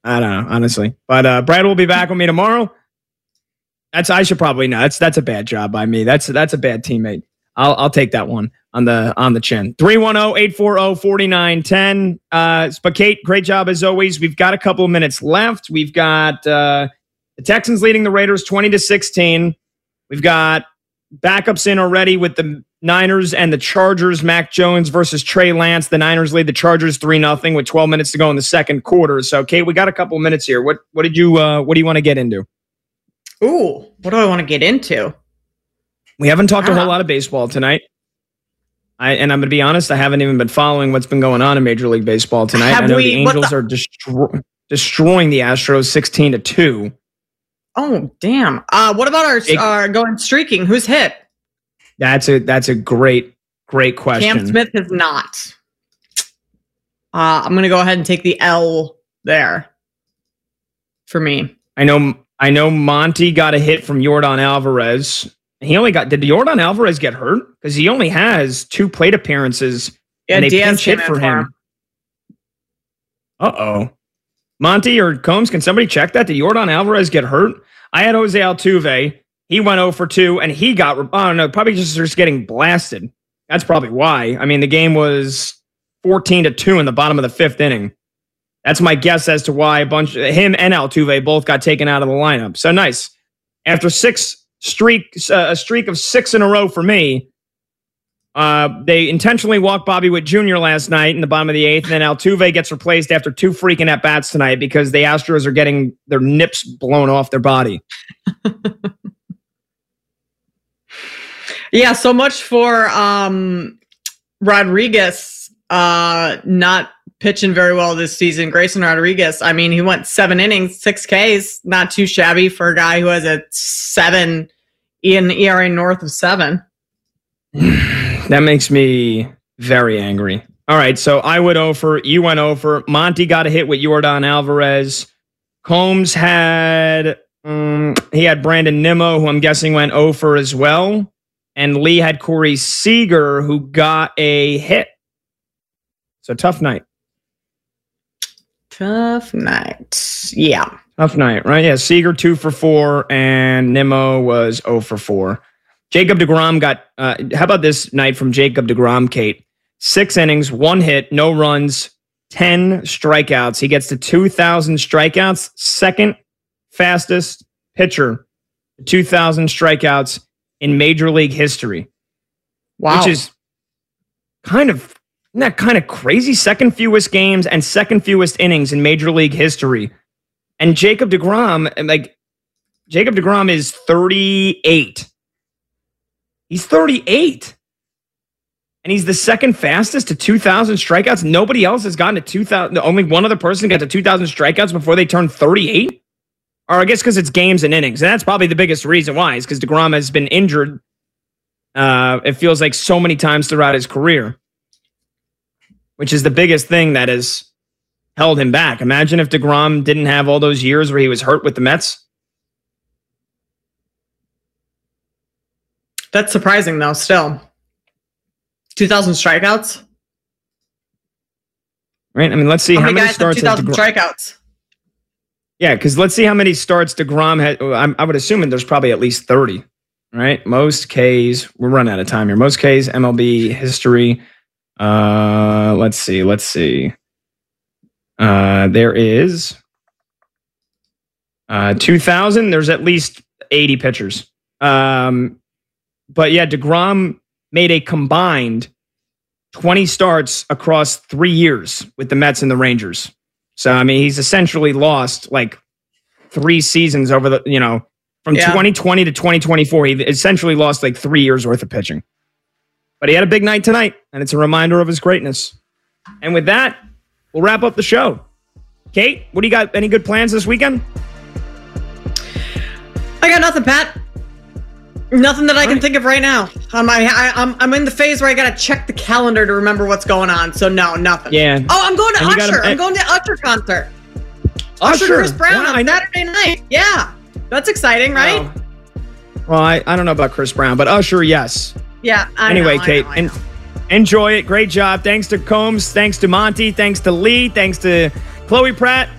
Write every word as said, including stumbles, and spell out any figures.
I don't know, honestly. But uh, Brad will be back with me tomorrow. That's I should probably know. That's that's a bad job by me. That's that's a bad teammate. I'll I'll take that one on the on the chin. three one zero, eight four zero, four nine one zero. Uh, but Kate, great job as always. We've got a couple of minutes left. We've got uh, the Texans leading the Raiders twenty to sixteen. We've got backups in already with the Niners and the Chargers. Mac Jones versus Trey Lance. The Niners lead the Chargers three nothing with twelve minutes to go in the second quarter. So, Kate, we got a couple of minutes here. What what did you uh, what do you want to get into? Ooh, what do I want to get into? We haven't talked a whole lot of baseball tonight. I and I'm going to be honest, I haven't even been following what's been going on in Major League Baseball tonight. Have I know we, the Angels the, are destro- destroying the Astros sixteen to two. Oh, damn. Uh, what about our, it, our going streaking? Who's hit? That's a that's a great, great question. Cam Smith has not. Uh, I'm going to go ahead and take the L there for me. I know I know Monty got a hit from Yordan Alvarez. He only got, did Yordan Alvarez get hurt? Because he only has two plate appearances. Yeah, and they Diaz pinch hit for him. him. Uh-oh. Monty or Combs, can somebody check that? Did Yordan Alvarez get hurt? I had Jose Altuve. He went oh for two, and he got, I don't know, probably just, just getting blasted. That's probably why. I mean, the game was fourteen to two in the bottom of the fifth inning. That's my guess as to why a bunch, him and Altuve both got taken out of the lineup. So nice. After six streak, uh, a streak of six in a row for me, uh, they intentionally walked Bobby Witt Junior last night in the bottom of the eighth, and then Altuve gets replaced after two freaking at-bats tonight because the Astros are getting their nips blown off their body. Yeah, so much for um, Rodriguez uh, not pitching very well this season. Grayson Rodriguez, I mean, he went seven innings, six Ks, not too shabby for a guy who has a seven in E R A north of seven. That makes me very angry. All right, so I went over, you went over. Monty got a hit with Yordan Alvarez. Combs had, um, he had Brandon Nimmo, who I'm guessing went over as well. And Lee had Corey Seager, who got a hit. So tough night. Tough night. Yeah. Tough night, right? Yeah, Seager two for four, and Nimmo was oh for four. Jacob deGrom got, uh, how about this night from Jacob deGrom, Kate? Six innings, one hit, no runs, ten strikeouts. He gets to two thousand strikeouts, second fastest pitcher, two thousand strikeouts in Major League history. Wow. Which is kind of, isn't that kind of crazy? Second fewest games and second fewest innings in Major League history. And Jacob deGrom, like, Jacob deGrom is thirty-eight. He's thirty-eight. And he's the second fastest to two thousand strikeouts. Nobody else has gotten to two thousand. Only one other person got to two thousand strikeouts before they turned thirty-eight. Or I guess because it's games and innings. And that's probably the biggest reason why, is because deGrom has been injured. Uh, it feels like so many times throughout his career, which is the biggest thing that has held him back. Imagine if deGrom didn't have all those years where he was hurt with the Mets. That's surprising, though, still. two thousand strikeouts? Right? I mean, let's see how, how many, many starts two thousand DeGrom- strikeouts. Yeah, because let's see how many starts deGrom had. I would assume there's probably at least thirty, right? Most Ks. We're running out of time here. Most Ks, M L B history. Uh, let's see. Let's see. Uh, there is uh, two thousand. There's at least eighty pitchers. Um, but yeah, deGrom made a combined twenty starts across three years with the Mets and the Rangers. So, I mean, he's essentially lost like three seasons over the, you know, from yeah. twenty twenty to twenty twenty-four. He essentially lost like three years worth of pitching. But he had a big night tonight, and it's a reminder of his greatness. And with that, we'll wrap up the show. Kate, what do you got? Any good plans this weekend? I got nothing, Pat. Nothing that I All can right. think of right now. Um, I, I, I'm I'm in the phase where I gotta check the calendar to remember what's going on. So no, nothing. Yeah. Oh, I'm going to and Usher. Gotta, I'm going to Usher concert. Usher, Usher Chris Brown wow, on Saturday night. Yeah, that's exciting, right? Oh. Well, I, I don't know about Chris Brown, but Usher, yes. Yeah. I anyway, know, Kate, I know, I know. En- enjoy it. Great job. Thanks to Combs. Thanks to Monty. Thanks to Lee. Thanks to Chloe Pratt.